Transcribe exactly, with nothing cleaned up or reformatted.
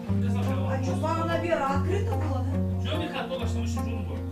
А что, она Вера открыта была, да? Что мне как только что мы сижу,